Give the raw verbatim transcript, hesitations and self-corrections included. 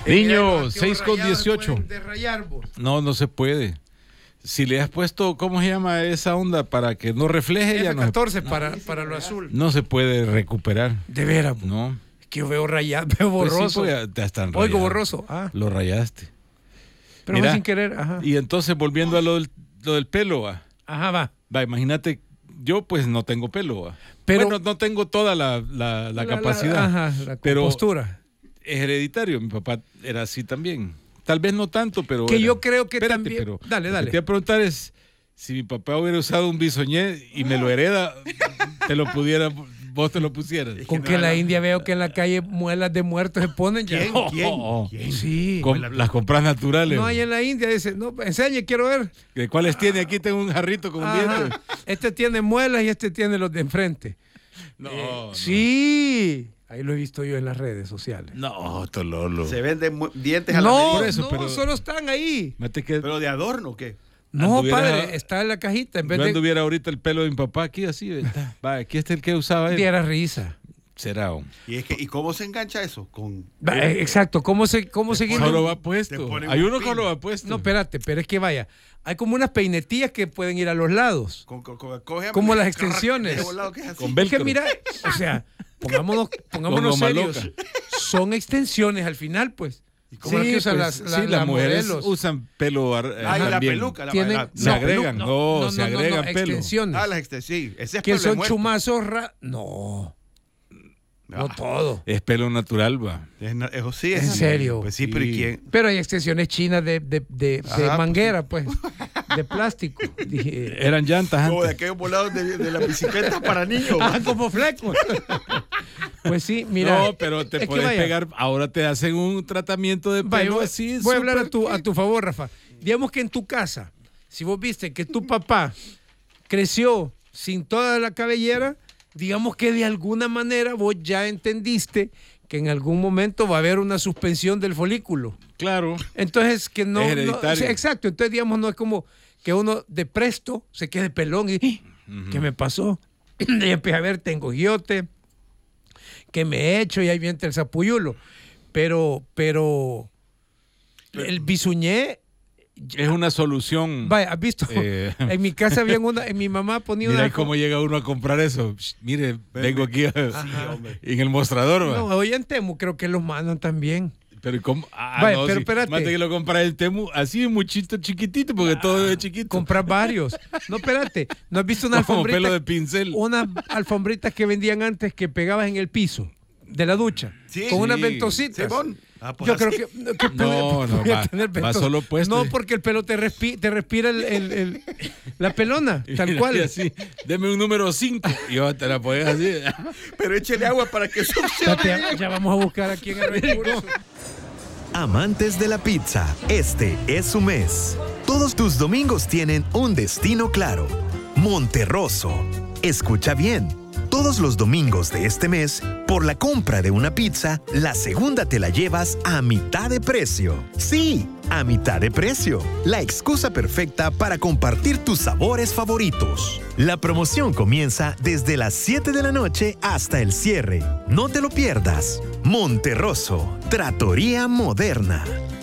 Niño, seis con dieciocho. Rayar, no, no se puede. Si le has puesto, ¿cómo se llama esa onda para que no refleje? Ya F catorce no, para, no, para lo azul. No se puede recuperar. De veras. No. Es que yo veo rayado, veo borroso. Pues sí, pues ya están Oigo rayado. borroso. Ah. Lo rayaste. Pero Mira, fue sin querer. Ajá. Y entonces, volviendo a lo del, lo del pelo, va. Ajá, va. Va, imagínate, yo pues no tengo pelo, va. Pero, bueno, no tengo toda la, la, la, la capacidad. Ajá, la pero postura. Es hereditario. Mi papá era así también. Tal vez no tanto, pero... Que era. yo creo que Espérate, también... Pero dale, dale. Lo que te voy a preguntar es, si mi papá hubiera usado un bisoñé y me lo hereda, te lo pudiera... Vos te lo pusieras. Con que en la India veo que en la calle muelas de muertos se ponen ya. ¿Quién? Oh, ¿Quién? oh, oh. ¿Quién? Sí. Com las compras naturales. No hay en la India, dice, no, enseñe, quiero ver. ¿De cuáles tiene? Aquí tengo un jarrito con un Ajá. diente. Este tiene muelas y este tiene los de enfrente. No, Eh, no. Sí. Ahí lo he visto yo en las redes sociales. No, Tololo. Se venden dientes a la No, medida. Por eso, no, pero- solo están ahí. Mate que ¿Pero de adorno o qué? No, Anduviera- padre, está en la cajita. En vez yo de anduviera ahorita el pelo de mi papá aquí así. ¿Verdad? Va, aquí está el que usaba él. diera risa. Será. hombre. ¿Y, es que, ¿Y cómo se engancha eso? Con Va, eh, exacto, ¿cómo, se, cómo seguir? Solo va te puesto. ponen Hay un uno que pin. lo va puesto. No, espérate, pero es que vaya. Hay como unas peinetillas que pueden ir a los lados. con, con, con- coge- Como las extensiones. de volado que es así. Con Es velcro. que mira, o sea, pongámonos, pongámonos Con goma serios. loca. Son extensiones al final, pues. Como las que usan pues, las, las, sí, las las mujeres modelos. usan pelo ar- Ah, y la también. peluca. La, Tienen- la- Se No, agregan, no, no, se no, no, agregan no, pelo. extensiones. ah, las extensiones. Sí, ese es que pelo de son muerto. chumazos ra... No, no Ah, todo. Es pelo natural, va. es na- eso sí es ¿En así. serio? Pues sí, pero ¿y Sí. quién? Pero hay extensiones chinas de, de, de, de Ajá, pues manguera, pues, de plástico. Dije, Eran llantas Como de antes. aquellos volados de, de la bicicleta para niños. ah, como flecos. Pues sí, mira. no, pero te es que puedes vaya, pegar. Ahora te hacen un tratamiento de vaya, pelo voy- así. voy a hablar a súper tu, a tu favor, Rafa. Digamos que en tu casa, si vos viste que tu papá creció sin toda la cabellera, digamos que de alguna manera vos ya entendiste que en algún momento va a haber una suspensión del folículo. Claro. Entonces, que no... Es no- hereditario. sí, exacto. Entonces, digamos, no es como que uno de presto se quede pelón y... ¿Qué me pasó? Y empieza a ver, tengo giote, que me he hecho y ahí viene el zapuyulo. Pero, pero... El bisuñé... Es una solución. Vaya, ¿has visto? Eh. En mi casa había una... En mi mamá ponía Mira una... ahí cómo llega uno a comprar eso. Shh, mire, vengo aquí a- Ajá. en el mostrador, va. No, hoy en Temu creo que los mandan también. Pero ¿cómo? Ah, Vaya, no, pero sí. espérate. Mate que lo compras en Temu así muchito, chiquitito, porque todo es chiquito. Comprar varios. No, espérate. ¿No has visto una Como alfombrita? pelo de pincel. Unas alfombritas que vendían antes que pegabas en el piso de la ducha. Sí, con unas sí. ventositas. Simón. Ah, pues Yo así. creo que, que No, puede- no, puede va- tener va ventos. solo puesto. No, porque el pelo te, respi- te respira el, el- el- la pelona, tal Mira, cual. y así, deme un número cinco. Y yo te la pones así. Pero échele agua para que succione. Espérate, ya vamos a buscar aquí en el recurso. Amantes de la pizza, este es su mes. Todos tus domingos tienen un destino claro. Monterroso. Escucha bien. Todos los domingos de este mes, por la compra de una pizza, la segunda te la llevas a mitad de precio. Sí, a mitad de precio. La excusa perfecta para compartir tus sabores favoritos. La promoción comienza desde las siete de la noche hasta el cierre. No te lo pierdas. Monterroso, Trattoria Moderna.